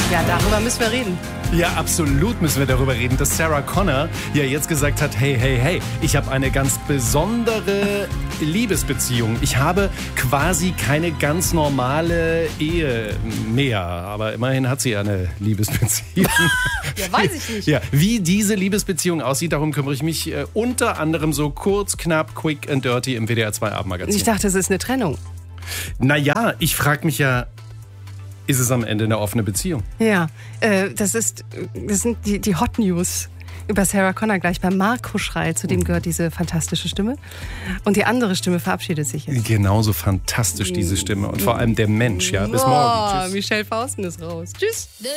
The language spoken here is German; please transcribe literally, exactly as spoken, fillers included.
Ja, darüber müssen wir reden. Ja, absolut müssen wir darüber reden, dass Sarah Connor ja jetzt gesagt hat, hey, hey, hey, ich habe eine ganz besondere Liebesbeziehung. Ich habe quasi keine ganz normale Ehe mehr, aber immerhin hat sie eine Liebesbeziehung. Ja, weiß ich nicht. Ja, wie diese Liebesbeziehung aussieht, darum kümmere ich mich äh, unter anderem so kurz, knapp, quick and dirty im W D R zwei Abendmagazin. Ich dachte, es ist eine Trennung. Naja, ich frage mich ja, ist es am Ende eine offene Beziehung? Ja, äh, das, ist, das sind die, die Hot News über Sarah Connor gleich bei Marco Schrei. Zu dem gehört diese fantastische Stimme. Und die andere Stimme verabschiedet sich jetzt. Genauso fantastisch diese Stimme und vor allem der Mensch. Ja, bis morgen. Tschüss. Michelle Fausten ist raus. Tschüss.